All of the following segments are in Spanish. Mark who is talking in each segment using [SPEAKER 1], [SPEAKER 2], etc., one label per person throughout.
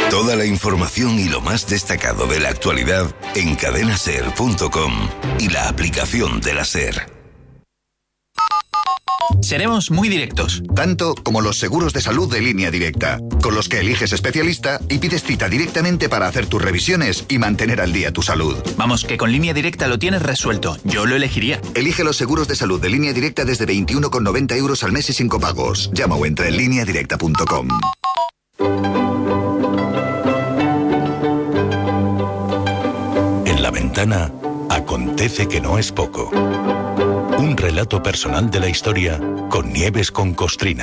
[SPEAKER 1] Toda la información y lo más destacado de la actualidad en cadenaser.com y la aplicación de la SER.
[SPEAKER 2] Seremos muy directos.
[SPEAKER 3] Tanto como los seguros de salud de Línea Directa, con los que eliges especialista y pides cita directamente para hacer tus revisiones y mantener al día tu salud.
[SPEAKER 2] Vamos, que con Línea Directa lo tienes resuelto. Yo lo elegiría.
[SPEAKER 3] Elige los seguros de salud de Línea Directa desde 21,90 € al mes y sin copagos. Llama o entra en lineadirecta.com.
[SPEAKER 4] En la ventana acontece que no es poco. Un relato personal de la historia con Nieves con Costrina.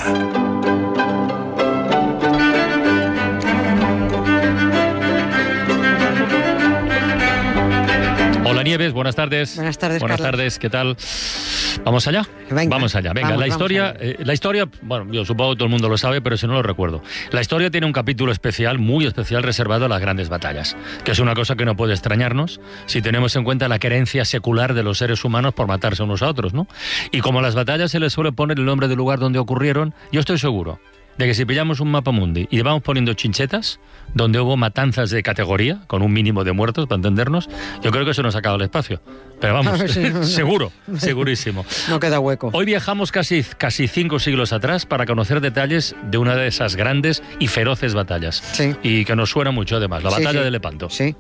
[SPEAKER 5] Hola Nieves, buenas tardes.
[SPEAKER 6] Buenas tardes,
[SPEAKER 5] Buenas
[SPEAKER 6] Carlos.
[SPEAKER 5] tardes, ¿qué tal? ¿Vamos allá?
[SPEAKER 6] Venga,
[SPEAKER 5] vamos allá. Venga,
[SPEAKER 6] vamos,
[SPEAKER 5] la historia,
[SPEAKER 6] allá.
[SPEAKER 5] Bueno, yo supongo que todo el mundo lo sabe, pero si no lo recuerdo. La historia tiene un capítulo especial, muy especial, reservado a las grandes batallas, que es una cosa que no puede extrañarnos si tenemos en cuenta la querencia secular de los seres humanos por matarse unos a otros, ¿no? Y como a las batallas se les suele poner el nombre del lugar donde ocurrieron, yo estoy seguro de que si pillamos un mapa mundi y le vamos poniendo chinchetas donde hubo matanzas de categoría, con un mínimo de muertos, para entendernos, yo creo que eso nos ha acabado el espacio. Pero vamos, seguro, segurísimo.
[SPEAKER 6] No queda hueco.
[SPEAKER 5] Hoy viajamos casi 5 siglos atrás para conocer detalles de una de esas grandes y feroces batallas.
[SPEAKER 6] Sí.
[SPEAKER 5] Y que nos suena mucho, además, la batalla
[SPEAKER 6] sí.
[SPEAKER 5] de Lepanto.
[SPEAKER 6] Sí,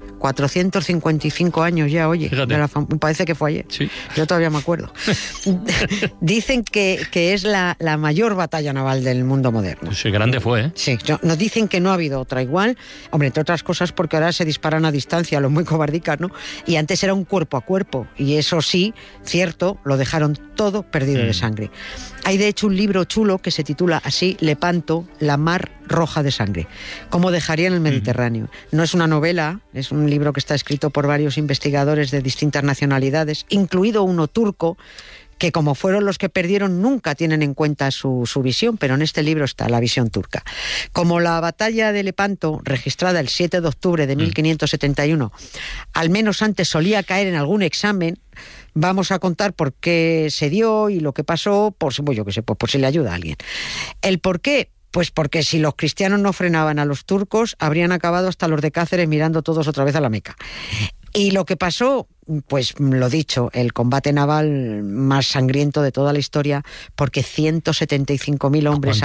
[SPEAKER 6] 455 años ya, oye. Parece que fue ayer.
[SPEAKER 5] Sí.
[SPEAKER 6] Yo todavía me acuerdo. Dicen que es la mayor batalla naval del mundo moderno.
[SPEAKER 5] Sí, grande fue, ¿eh?
[SPEAKER 6] Sí, nos dicen que no ha habido otra igual. Hombre, entre otras cosas porque ahora se disparan a distancia, los muy cobardicas, ¿no? Y antes era un cuerpo a cuerpo. Y eso sí, cierto, lo dejaron todo perdido de sangre. Hay de hecho un libro chulo que se titula así, Lepanto, la mar roja de sangre. Cómo dejarían el Mediterráneo. No es una novela, es un libro que está escrito por varios investigadores de distintas nacionalidades, incluido uno turco, que como fueron los que perdieron nunca tienen en cuenta su visión, pero en este libro está la visión turca. Como la batalla de Lepanto, registrada el 7 de octubre de 1571, al menos antes solía caer en algún examen, vamos a contar por qué se dio y lo que pasó, por si le ayuda a alguien. ¿El por qué? Pues porque si los cristianos no frenaban a los turcos, habrían acabado hasta los de Cáceres mirando todos otra vez a la Meca. Y lo que pasó, pues lo dicho, el combate naval más sangriento de toda la historia, porque 175.000 hombres,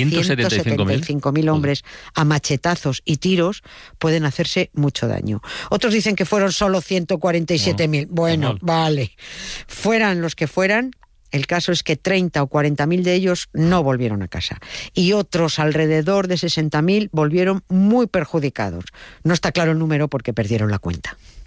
[SPEAKER 6] 175.000 hombres a machetazos y tiros pueden hacerse mucho daño. Otros dicen que fueron solo 147.000. Bueno, vale. Fueran los que fueran, el caso es que 30 o 40.000 de ellos no volvieron a casa. Y otros, alrededor de 60.000, volvieron muy perjudicados. No está claro el número porque perdieron la cuenta.